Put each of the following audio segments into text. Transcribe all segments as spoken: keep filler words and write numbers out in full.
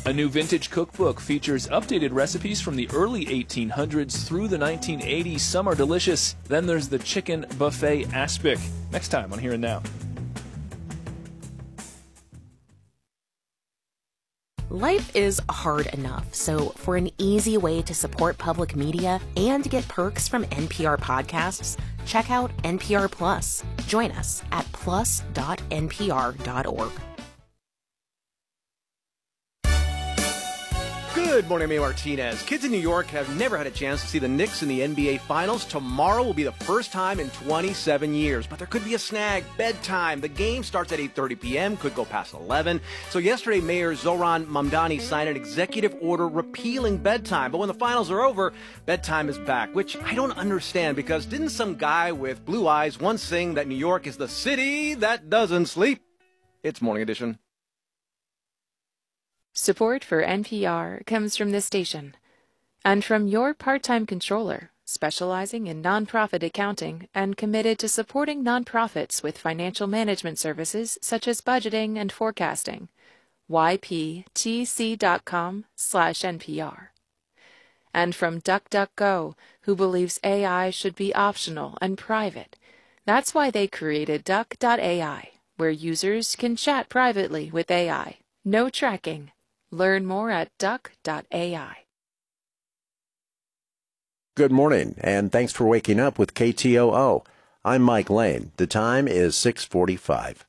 A new vintage cookbook features updated recipes from the early eighteen hundreds through the nineteen eighties. Some are delicious. Then there's the chicken buffet aspic. Next time on Here and Now. Life is hard enough, so for an easy way to support public media and get perks from N P R podcasts, check out N P R Plus. Join us at plus dot n p r dot org. Good morning, I'm A. Martinez. Kids in New York have never had a chance to see the Knicks in the N B A Finals. Tomorrow will be the first time in twenty-seven years. But there could be a snag. Bedtime. The game starts at eight thirty p.m., could go past eleven. So yesterday, Mayor Zohran Mamdani signed an executive order repealing bedtime. But when the finals are over, bedtime is back, which I don't understand because didn't some guy with blue eyes once sing that New York is the city that doesn't sleep? It's Morning Edition. Support for N P R comes from this station and from your part-time controller, specializing in nonprofit accounting and committed to supporting nonprofits with financial management services such as budgeting and forecasting. y p t c dot com slash N P R. And from DuckDuckGo, who believes A I should be optional and private. That's why they created Duck dot A I, where users can chat privately with A I. No tracking. Learn more at duck dot A I. Good morning, and thanks for waking up with K T O O. I'm Mike Lane. The time is six forty-five.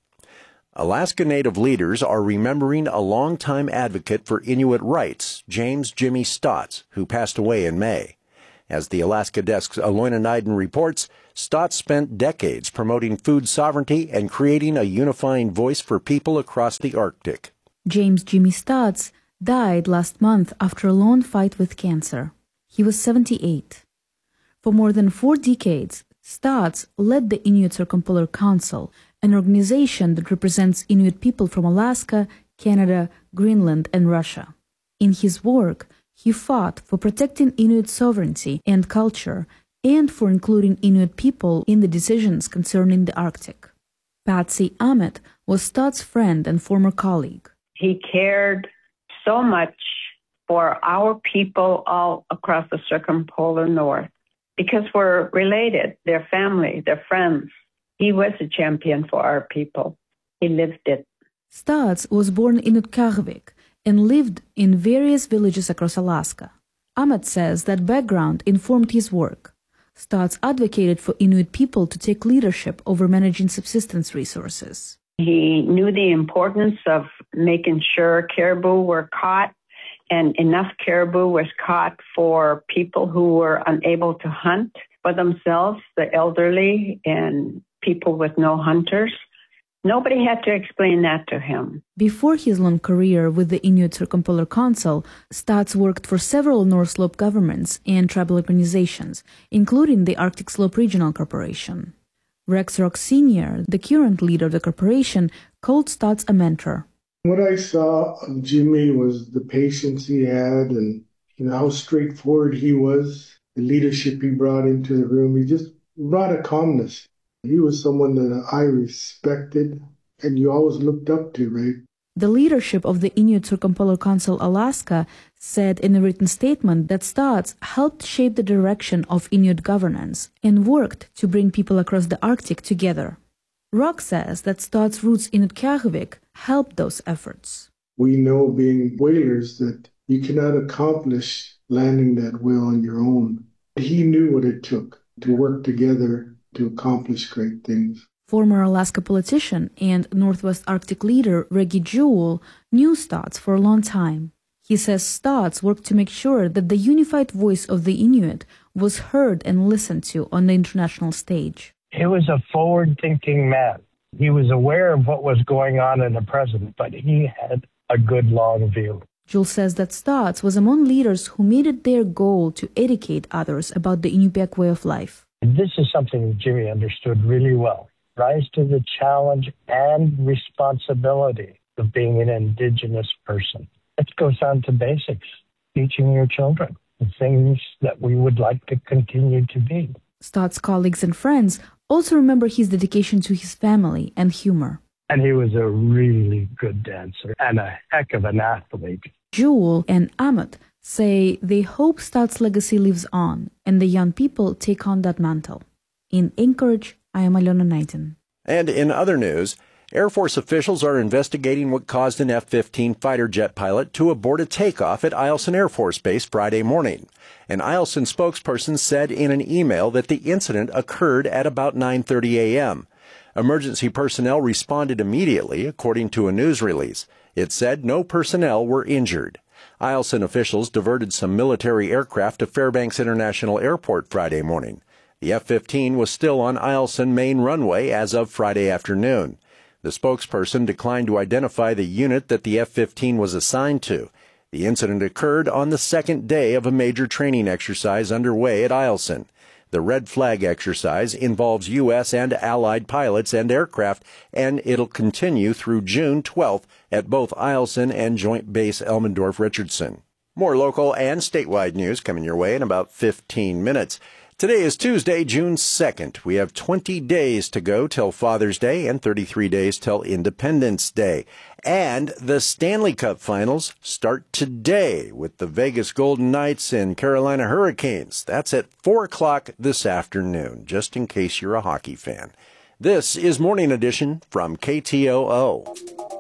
Alaska Native leaders are remembering a longtime advocate for Inuit rights, James Jimmy Stotts, who passed away in May. As the Alaska Desk's Aloyna Nyden reports, Stotts spent decades promoting food sovereignty and creating a unifying voice for people across the Arctic. James Jimmy Stotts died last month after a long fight with cancer. He was seventy-eight. For more than four decades, Stotts led the Inuit Circumpolar Council, an organization that represents Inuit people from Alaska, Canada, Greenland, and Russia. In his work, he fought for protecting Inuit sovereignty and culture and for including Inuit people in the decisions concerning the Arctic. Patsy Ahmed was Stotts' friend and former colleague. He cared so much for our people all across the circumpolar north because we're related, their family, their friends. He was a champion for our people. He lived it. Stotts was born in Utqiagvik and lived in various villages across Alaska. Ahmed says that background informed his work. Stotts advocated for Inuit people to take leadership over managing subsistence resources. He knew the importance of making sure caribou were caught and enough caribou was caught for people who were unable to hunt for themselves, the elderly and people with no hunters. Nobody had to explain that to him. Before his long career with the Inuit Circumpolar Council, Stotts worked for several North Slope governments and tribal organizations, including the Arctic Slope Regional Corporation. Rex Rock Senior, the current leader of the corporation, called Stotts a mentor. What I saw of Jimmy was the patience he had and you know how straightforward he was, the leadership he brought into the room. He just brought a calmness. He was someone that I respected and you always looked up to, right? The leadership of the Inuit Circumpolar Council Alaska said in a written statement that Stotts helped shape the direction of Inuit governance and worked to bring people across the Arctic together. Rock says that Stotts' roots in Utqiagvik helped those efforts. We know, being whalers, that you cannot accomplish landing that whale on your own. He knew what it took to work together to accomplish great things. Former Alaska politician and Northwest Arctic leader Reggie Jewell knew Stotts for a long time. He says Stotts worked to make sure that the unified voice of the Inuit was heard and listened to on the international stage. He was a forward-thinking man. He was aware of what was going on in the present, but he had a good long view. Jewell says that Stotts was among leaders who made it their goal to educate others about the Inupiaq way of life. This is something that Jimmy understood really well. Rise to the challenge and responsibility of being an Indigenous person. It goes down to basics, teaching your children the things that we would like to continue to be. Stotts' colleagues and friends also remember his dedication to his family and humor. And he was a really good dancer and a heck of an athlete. Jewel and Ahmed say they hope Stad's legacy lives on and the young people take on that mantle. In Anchorage, I am Alona Naidin. And in other news, Air Force officials are investigating what caused an F fifteen fighter jet pilot to abort a takeoff at Eielson Air Force Base Friday morning. An Eielson spokesperson said in an email that the incident occurred at about nine thirty a.m. Emergency personnel responded immediately, according to a news release. It said no personnel were injured. Eielson officials diverted some military aircraft to Fairbanks International Airport Friday morning. The F fifteen was still on Eielson main runway as of Friday afternoon. The spokesperson declined to identify the unit that the F fifteen was assigned to. The incident occurred on the second day of a major training exercise underway at Eielson. The Red Flag exercise involves U S and Allied pilots and aircraft, and it'll continue through June twelfth at both Eielson and Joint Base Elmendorf-Richardson. More local and statewide news coming your way in about fifteen minutes. Today is Tuesday, June second. We have twenty days to go till Father's Day and thirty-three days till Independence Day. And the Stanley Cup Finals start today with the Vegas Golden Knights and Carolina Hurricanes. That's at four o'clock this afternoon, just in case you're a hockey fan. This is Morning Edition from K T O O.